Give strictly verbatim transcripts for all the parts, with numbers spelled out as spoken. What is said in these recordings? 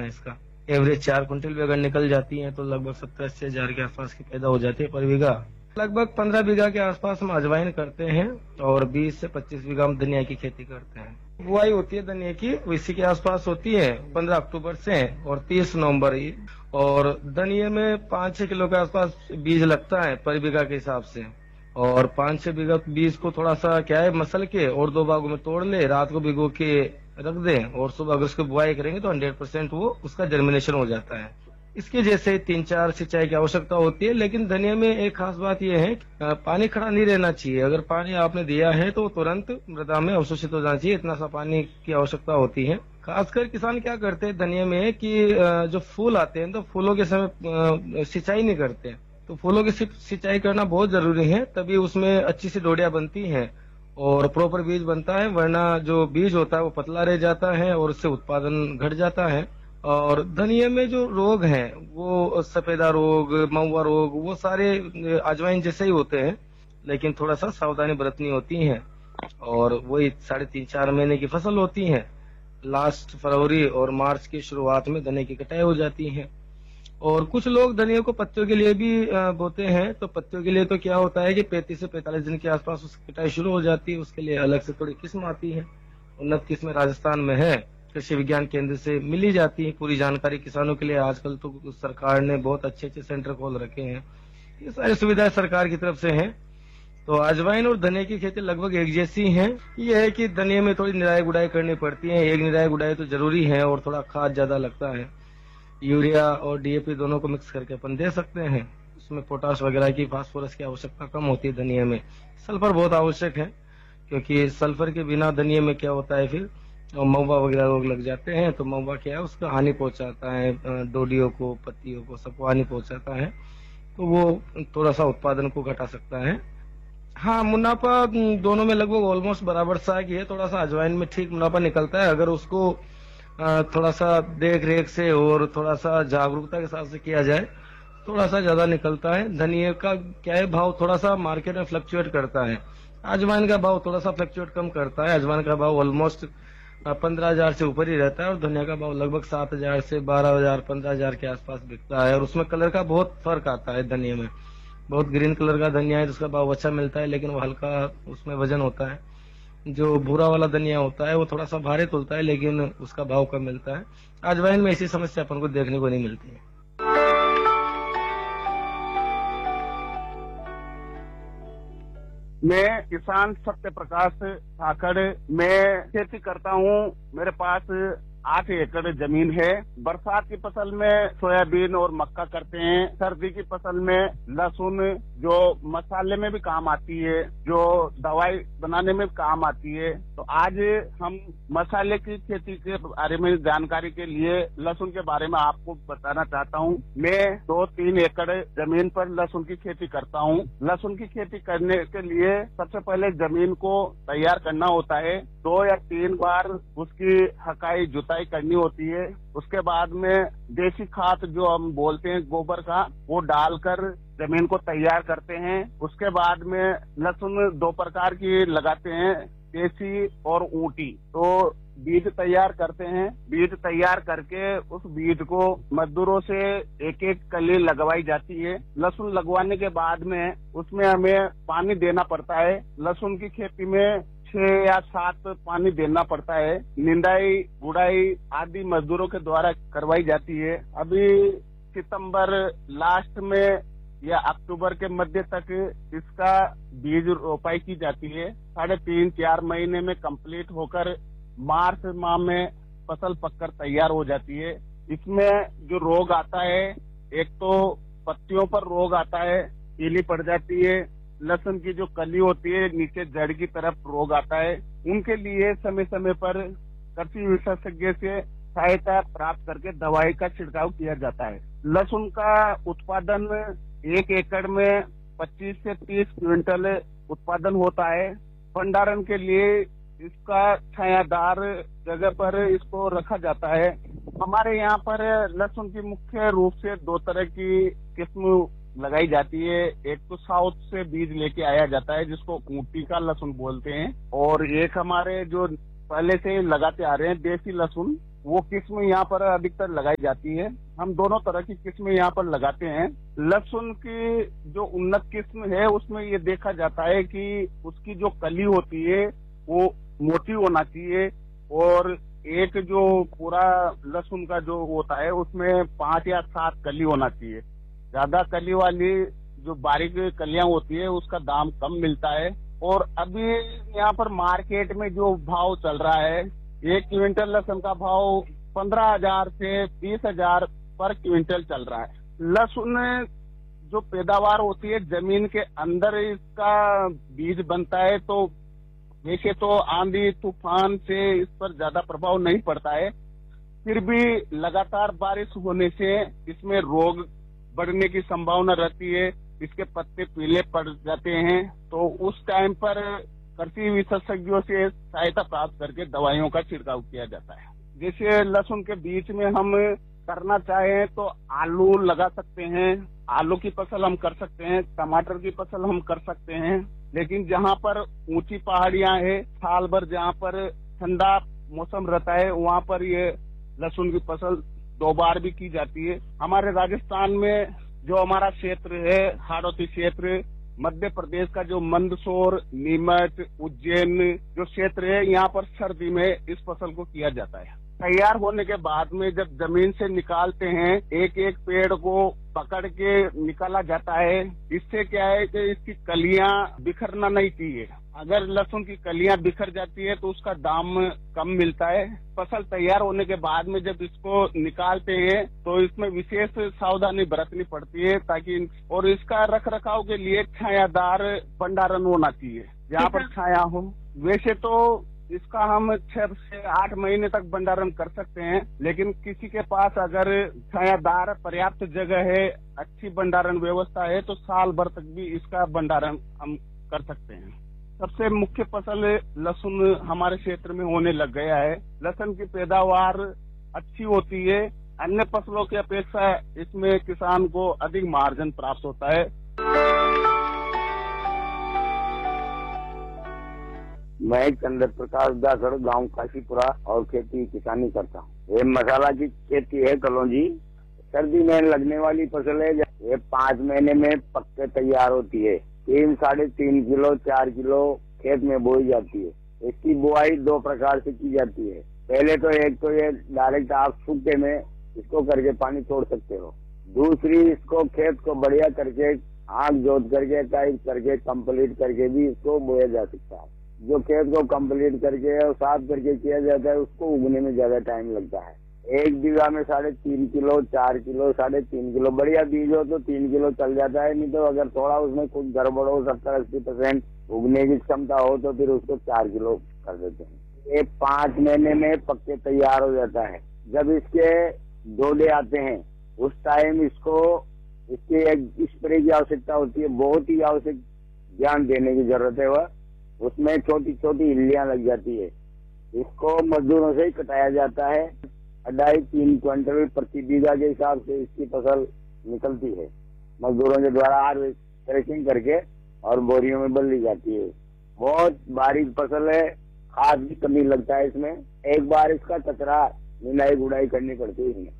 है इसका। एवरेज चार कुंटल भी अगर निकल जाती है तो लगभग सत्तर अस्सी हजार के आसपास की पैदा हो जाती है पर बीघा। लगभग पंद्रह बीघा के आसपास हम अजवाइन करते हैं और बीस से पच्चीस बीघा हम धनिया की खेती करते हैं। बुआई होती है धनिया की इसी के आसपास होती है पंद्रह अक्टूबर से और तीस नवंबर ही। और धनिया में पाँच छह किलो के आसपास बीज लगता है पर बीघा के हिसाब से। और पाँच छह बीघा बीज को थोड़ा सा क्या है मसल के और दो भागों में तोड़ ले, रात को भिगो के रख दें और सुबह अगर उसको बुआई करेंगे तो हंड्रेड परसेंट वो उसका जर्मिनेशन हो जाता है। इसके जैसे तीन चार सिंचाई की आवश्यकता होती है, लेकिन धनिया में एक खास बात यह है कि पानी खड़ा नहीं रहना चाहिए। अगर पानी आपने दिया है तो तुरंत मृदा में अवशोषित हो जाना चाहिए, इतना सा पानी की आवश्यकता होती है। खासकर किसान क्या करते हैं धनिया में कि जो फूल आते हैं तो फूलों के समय सिंचाई नहीं करते, तो फूलों की सिंचाई करना बहुत जरूरी है, तभी उसमें अच्छी सी डोडियां बनती हैं और प्रॉपर बीज बनता है। वरना जो बीज होता है वो पतला रह जाता है और उससे उत्पादन घट जाता है। और धनिया में जो रोग हैं वो सफेदा रोग, महुआ रोग, वो सारे अजवाइन जैसे ही होते हैं, लेकिन थोड़ा सा सावधानी बरतनी होती है। और वही साढ़े तीन चार महीने की फसल होती है। लास्ट फरवरी और मार्च की शुरुआत में धनिया की कटाई हो जाती है। और कुछ लोग धनिया को पत्तियों के लिए भी बोते हैं, तो पत्तियों के लिए तो क्या होता है कि पैंतीस से पैंतालीस दिन के आसपास उसकी कटाई शुरू हो जाती है। उसके लिए अलग से थोड़ी किस्म आती है, उन्नत किस्में राजस्थान में है, कृषि विज्ञान केंद्र से मिली जाती है। पूरी जानकारी किसानों के लिए आजकल तो सरकार ने बहुत अच्छे अच्छे सेंटर खोल रखे हैं, ये सारी सुविधाएं सरकार की तरफ से हैं। तो अजवाइन और धनिया की खेती लगभग एक जैसी है। ये है कि धनिया में थोड़ी निराई गुड़ाई करनी पड़ती है, एक निराई गुड़ाई तो जरूरी है और थोड़ा खाद ज्यादा लगता है। यूरिया और डीएपी दोनों को मिक्स करके अपन दे सकते हैं। उसमें पोटाश वगैरह की, फास्फोरस की आवश्यकता कम होती है धनिया में। सल्फर बहुत आवश्यक है, क्योंकि सल्फर के बिना धनिया में क्या होता है फिर महुआ वगैरह रोग लग जाते हैं। तो महुआ क्या है उसका हानि पहुंचाता है, डोडियों को, पत्तियों को, सबको हानि पहुंचाता है, तो वो थोड़ा सा उत्पादन को घटा सकता है। हाँ, मुनाफा दोनों में लगभग ऑलमोस्ट बराबर सा ही है। थोड़ा सा अजवाइन में ठीक मुनाफा निकलता है अगर उसको थोड़ा सा देख रेख से और थोड़ा सा जागरूकता के साथ से किया जाए, थोड़ा सा ज्यादा निकलता है। धनिया का क्या है भाव थोड़ा सा मार्केट में फ्लक्चुएट करता है, अजवाइन का भाव थोड़ा सा फ्लक्चुएट कम करता है। अजवाइन का भाव ऑलमोस्ट पंद्रह हजार से ऊपर ही रहता है और धनिया का भाव लगभग सात हजार से बारह हजार पंद्रह हजार के आसपास बिकता है। और उसमें कलर का बहुत फर्क आता है धनिया में। बहुत ग्रीन कलर का धनिया है जिसका भाव अच्छा मिलता है, लेकिन वो हल्का उसमें वजन होता है। जो भूरा वाला धनिया होता है वो थोड़ा सा भारी तुलता है, लेकिन उसका भाव कम मिलता है। अजवाइन में ऐसी समस्या अपन को देखने को नहीं मिलती है। मैं किसान सत्य प्रकाश ठाकर, मैं खेती करता हूँ। मेरे पास आठ एकड़ जमीन है। बरसात की फसल में सोयाबीन और मक्का करते हैं। सर्दी की फसल में लहसुन, जो मसाले में भी काम आती है, जो दवाई बनाने में भी काम आती है। तो आज हम मसाले की खेती के बारे में जानकारी के लिए लहसुन के बारे में आपको बताना चाहता हूँ। मैं दो तीन एकड़ जमीन पर लहसुन की खेती करता हूँ। लहसुन की खेती करने के लिए सबसे पहले जमीन को तैयार करना होता है। दो या तीन बार उसकी हकाई जुताई करनी होती है। उसके बाद में देसी खाद जो हम बोलते हैं गोबर का, वो डालकर जमीन को तैयार करते हैं। उसके बाद में लहसुन दो प्रकार की लगाते हैं, देसी और ऊंटी। तो बीज तैयार करते हैं। बीज तैयार करके उस बीज को मजदूरों से एक एक कली लगवाई जाती है। लहसुन लगवाने के बाद में उसमें हमें पानी देना पड़ता है। लहसुन की खेती में छह या सात पानी देना पड़ता है। निंदाई, गुड़ाई आदि मजदूरों के द्वारा करवाई जाती है। अभी सितंबर लास्ट में या अक्टूबर के मध्य तक इसका बीज रोपाई की जाती है। साढ़े तीन चार महीने में कंप्लीट होकर मार्च माह में फसल पककर तैयार हो जाती है। इसमें जो रोग आता है, एक तो पत्तियों पर रोग आता है, पीली पड़ जाती है। लहसुन की जो कली होती है नीचे जड़ की तरफ रोग आता है। उनके लिए समय समय पर कृषि विशेषज्ञ से सहायता प्राप्त करके दवाई का छिड़काव किया जाता है। लहसुन का उत्पादन एक एकड़ में पच्चीस से तीस क्विंटल उत्पादन होता है। भंडारण के लिए इसका छायादार जगह पर इसको रखा जाता है। हमारे यहाँ पर लहसुन की मुख्य रूप से दो तरह की किस्म लगाई जाती है। एक तो साउथ से बीज लेके आया जाता है जिसको ऊंटी का लहसुन बोलते हैं, और एक हमारे जो पहले से लगाते आ रहे हैं देसी लहसुन, वो किस्म यहाँ पर अधिकतर लगाई जाती है। हम दोनों तरह की किस्में यहाँ पर लगाते हैं। लहसुन की जो उन्नत किस्म है उसमें ये देखा जाता है कि उसकी जो कली होती है वो मोटी होना चाहिए और एक जो पूरा लहसुन का जो होता है उसमें पांच या सात कली होना चाहिए। ज्यादा कली वाली जो बारीक कलियां होती है उसका दाम कम मिलता है। और अभी यहाँ पर मार्केट में जो भाव चल रहा है, एक क्विंटल लहसुन का भाव पंद्रह हजार से बीस हजार पर क्विंटल चल रहा है। लहसुन जो पैदावार होती है जमीन के अंदर इसका बीज बनता है, तो वैसे तो आंधी तूफान से इस पर ज्यादा प्रभाव नहीं पड़ता है, फिर भी लगातार बारिश होने से इसमें रोग बढ़ने की संभावना रहती है। इसके पत्ते पीले पड़ जाते हैं, तो उस टाइम पर कृषि विशेषज्ञों से सहायता प्राप्त करके दवाइयों का छिड़काव किया जाता है। जैसे लहसुन के बीच में हम करना चाहें तो आलू लगा सकते हैं, आलू की फसल हम कर सकते हैं, टमाटर की फसल हम कर सकते हैं। लेकिन जहाँ पर ऊंची पहाड़ियां हैं, साल भर जहाँ पर ठंडा मौसम रहता है, वहाँ पर ये लहसुन की फसल दो बार भी की जाती है। हमारे राजस्थान में जो हमारा क्षेत्र है, हाड़ौती क्षेत्र, मध्य प्रदेश का जो मंदसौर, नीमच, उज्जैन जो क्षेत्र है, यहाँ पर सर्दी में इस फसल को किया जाता है। तैयार होने के बाद में जब जमीन से निकालते हैं, एक एक पेड़ को पकड़ के निकाला जाता है। इससे क्या है कि इसकी कलियां बिखरना नहीं चाहिए। अगर लहसुन की कलियां बिखर जाती है तो उसका दाम कम मिलता है। फसल तैयार होने के बाद में जब इसको निकालते हैं तो इसमें विशेष सावधानी बरतनी पड़ती है, ताकि और इसका रख रखाव के लिए छायादार भंडारण होना चाहिए जहाँ पर छाया हो। वैसे तो इसका हम छह से आठ महीने तक भंडारण कर सकते हैं, लेकिन किसी के पास अगर छायादार पर्याप्त जगह है, अच्छी भंडारण व्यवस्था है, तो साल भर तक भी इसका भंडारण हम कर सकते हैं। सबसे मुख्य फसल लहसुन हमारे क्षेत्र में होने लग गया है। लहसुन की पैदावार अच्छी होती है। अन्य फसलों की अपेक्षा इसमें किसान को अधिक मार्जिन प्राप्त होता है। मैं चंद्र प्रकाश दासड़, गांव काशीपुरा और खेती किसानी करता हूँ। ये मसाला की खेती है कलौंजी। सर्दी में लगने वाली फसल है। ये पाँच महीने में पक्के तैयार होती है। तीन साढ़े तीन किलो चार किलो खेत में बोई जाती है। इसकी बुआई दो प्रकार से की जाती है। पहले तो एक तो ये डायरेक्ट आप सूखे में इसको करके पानी छोड़ सकते हो। दूसरी, इसको खेत को बढ़िया करके आग जोत करके टाइट करके कंप्लीट करके भी इसको बोया जा सकता है। जो खेत को कंप्लीट करके और साफ करके किया जाता है उसको उगने में ज्यादा टाइम लगता है। एक बीघा में साढ़े तीन किलो चार किलो साढ़े तीन किलो बढ़िया बीज हो तो तीन किलो चल जाता है। नहीं तो अगर थोड़ा उसमें कुछ गड़बड़ हो, सत्तर अस्सी परसेंट उगने की क्षमता हो, तो फिर उसको चार किलो कर देते हैं। ये पाँच महीने में पक्के तैयार हो जाता है। जब इसके डोले आते हैं उस टाइम इसको इसकी एक स्प्रे की आवश्यकता होती है। बहुत ही आवश्यक ध्यान देने की जरूरत है। वह उसमें छोटी छोटी हिल्लियां लग जाती है। इसको मजदूरों से ही कटाया जाता है। ढाई तीन क्विंटल प्रति बीघा के हिसाब से इसकी फसल निकलती है। मजदूरों के द्वारा हार्वेस्ट थ्रेशिंग करके और बोरियों में बदली जाती है। बहुत बारीक फसल है, खाद भी कमी लगता है इसमें। एक बार इसका कचरा निनाई गुड़ाई करनी पड़ती है इसमें।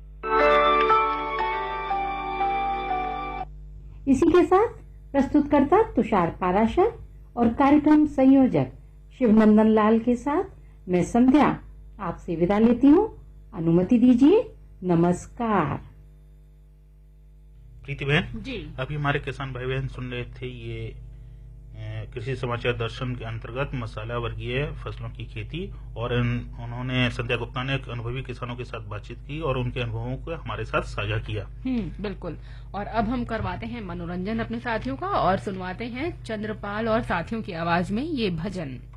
इसी के साथ प्रस्तुतकर्ता तुषार पाराशर और कार्यक्रम संयोजक शिवनंदन लाल के साथ मैं संध्या आपसे विदा लेती हूँ। अनुमति दीजिए। नमस्कार। प्रीति बहन जी, अभी हमारे किसान भाई बहन सुन रहे थे ये कृषि समाचार दर्शन के अंतर्गत मसाला वर्गीय फसलों की खेती, और उन्होंने संध्या गुप्ता ने अनुभवी किसानों के साथ बातचीत की और उनके अनुभवों को हमारे साथ साझा किया। हम्म बिल्कुल। और अब हम करवाते हैं मनोरंजन अपने साथियों का और सुनवाते हैं चंद्रपाल और साथियों की आवाज में ये भजन।